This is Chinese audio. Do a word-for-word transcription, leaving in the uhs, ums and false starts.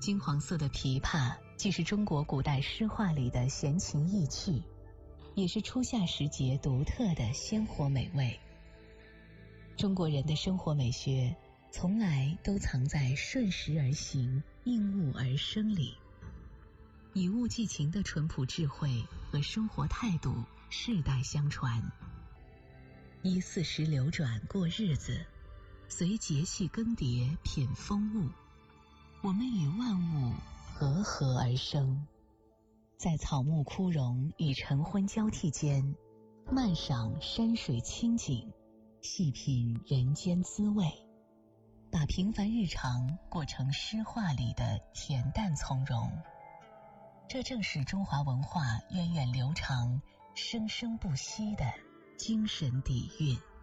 金黄色的琵琶既是中国古代诗画里的闲情逸趣，也是初夏时节独特的鲜活美味。中国人的生活美学从来都藏在顺时而行、应物而生里，以物寄情的淳朴智慧和生活态度世代相传，依四时流转过日子，随节气更迭品风物。我们与万物和合而生，在草木枯荣与晨昏交替间，漫赏山水清景，细品人间滋味，把平凡日常过成诗画里的恬淡从容。这正是中华文化源远流长、生生不息的精神底蕴。